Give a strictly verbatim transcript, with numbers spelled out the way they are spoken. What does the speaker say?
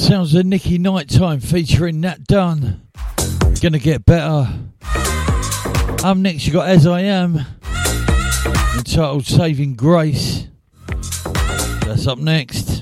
Sounds of Nicky Nighttime featuring Nat Dunn. Gonna get better. Up next you got As I Am, entitled Saving Grace. That's up next.